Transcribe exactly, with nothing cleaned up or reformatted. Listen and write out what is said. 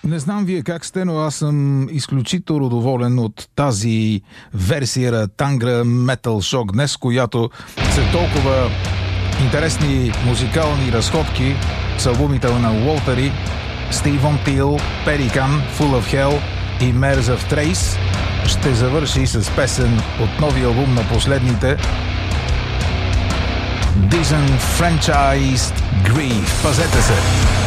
Не знам вие как сте, но аз съм изключително доволен от тази версия на Tangra Metal Shock днес, която са толкова интересни музикални разходки с албумите на Уолтери, Стивън Пил, Pelican, Full of Hell и Mares of Trace. Ще завърши с песен от новия албум на последните Disenfranchised Grief. Пазете се!